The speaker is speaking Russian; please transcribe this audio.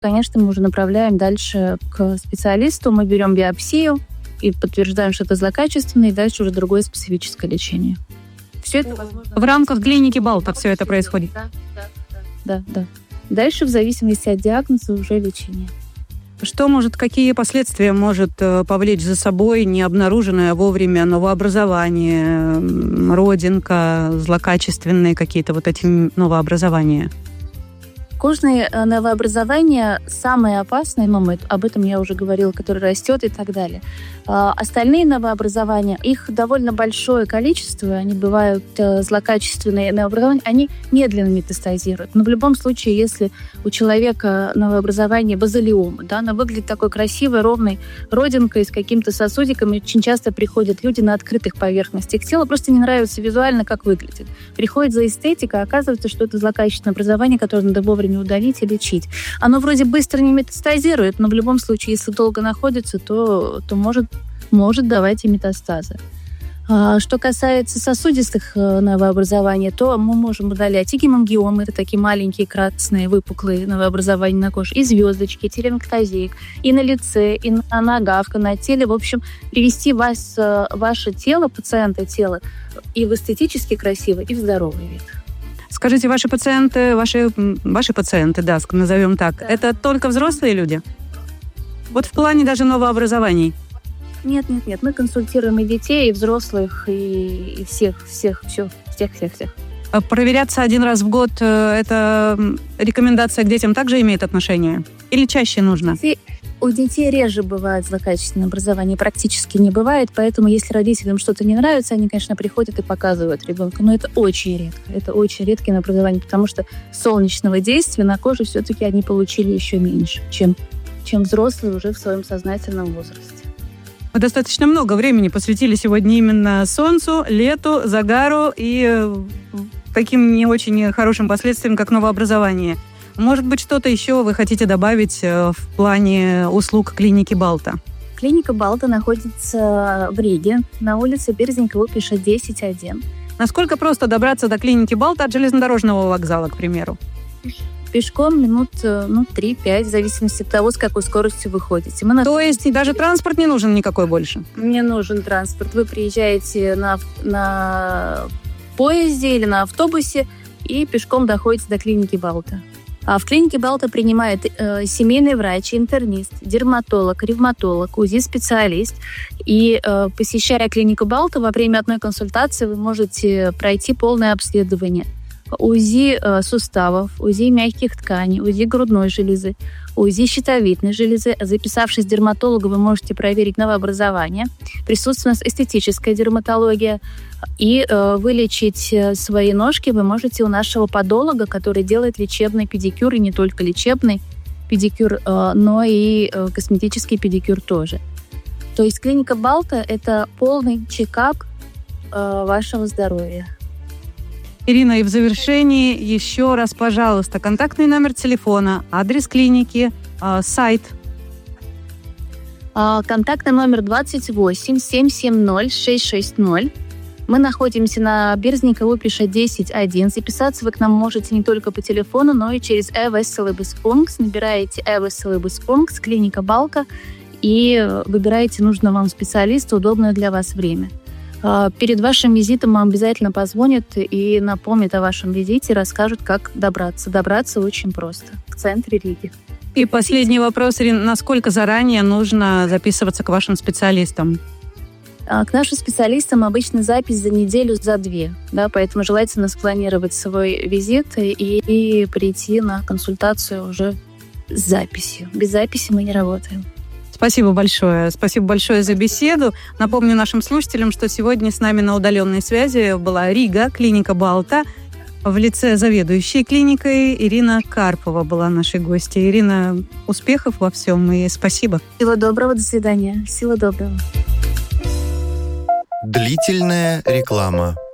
конечно, мы уже направляем дальше к специалисту. Мы берем биопсию и подтверждаем, что это злокачественное, и дальше уже другое специфическое лечение. Все это возможно. В рамках клиники Балта все это происходит? Да. Дальше, в зависимости от диагноза, уже лечение. Какие последствия может повлечь за собой необнаруженное вовремя новообразование, родинка, злокачественные какие-то вот эти новообразования? Кожные новообразования самые опасные, об этом я уже говорила, который растет и так далее. Остальные новообразования, их довольно большое количество, они бывают злокачественные новообразования, они медленно метастазируют. Но в любом случае, если у человека новообразование базалиома, она выглядит такой красивой, ровной родинкой с каким-то сосудиком, и очень часто приходят люди на открытых поверхностях тела, просто не нравится визуально, как выглядит. Приходит за эстетикой, а оказывается, что это злокачественное образование, которое надо вовремя удалить и лечить. Оно вроде быстро не метастазирует, но в любом случае, если долго находится, то может давать и метастазы. Что касается сосудистых новообразований, то мы можем удалять и гемангиомы, это такие маленькие красные выпуклые новообразования на коже, и звездочки, и телемактозеек, и на лице, и на ногах, и на теле. В общем, привести ваше тело, пациента тело, и в эстетически красивый, и в здоровый вид. Скажите, ваши пациенты, да, назовем так, да. Это только взрослые люди? Вот в плане даже новообразований? Нет. Мы консультируем и детей, и взрослых, и всех. Проверяться один раз в год, эта рекомендация к детям также имеет отношение? Или чаще нужно? У детей реже бывает злокачественное образование, практически не бывает, поэтому если родителям что-то не нравится, они, конечно, приходят и показывают ребенку. Но это очень редко. Это очень редкое образование, потому что солнечного действия на коже все-таки они получили еще меньше, чем взрослые уже в своем сознательном возрасте. Мы достаточно много времени посвятили сегодня именно солнцу, лету, загару и таким не очень хорошим последствиям, как новообразование. Может быть, что-то еще вы хотите добавить в плане услуг клиники Балта? Клиника Балта находится в Риге, на улице Берзенькова, 10-1. Насколько просто добраться до клиники Балта от железнодорожного вокзала, к примеру? Пешком минут 3-5, в зависимости от того, с какой скоростью вы ходите. То есть даже транспорт не нужен никакой больше? Не нужен транспорт. Вы приезжаете на поезде или на автобусе и пешком доходите до клиники Балта. А в клинике Балта принимает семейный врач, интернист, дерматолог, ревматолог, УЗИ-специалист. И посещая клинику Балта, во время одной консультации вы можете пройти полное обследование. УЗИ суставов, УЗИ мягких тканей, УЗИ грудной железы, УЗИ щитовидной железы. Записавшись к дерматологу, вы можете проверить новообразование. Присутствует у нас эстетическая дерматология. И вылечить свои ножки вы можете у нашего подолога, который делает лечебный педикюр, и не только лечебный педикюр, но и косметический педикюр тоже. То есть клиника Балта – это полный чекап вашего здоровья. Ирина, и в завершении еще раз, пожалуйста, контактный номер телефона, адрес клиники, сайт. Контактный номер 28 770 660. Мы находимся на Берзникова, 10-1. Записаться вы к нам можете не только по телефону, но и через e-Veselības. Набираете e-Veselības, клиника Балта, и выбираете нужного вам специалиста, удобное для вас время. Перед вашим визитом вам обязательно позвонят и напомнят о вашем визите, расскажут, как добраться. Добраться очень просто, в центре Риги. И последний вопрос, Ирина. Насколько заранее нужно записываться к вашим специалистам? К нашим специалистам обычно запись за неделю, за 2. Да, поэтому желательно спланировать свой визит и прийти на консультацию уже с записью. Без записи мы не работаем. Спасибо большое. Спасибо большое за беседу. Напомню нашим слушателям, что сегодня с нами на удаленной связи была Рига, клиника Балта. В лице заведующей клиникой Ирина Карпова была нашей гостьей. Ирина, успехов во всем и спасибо. Всего доброго, до свидания. Всего доброго. Длительная реклама.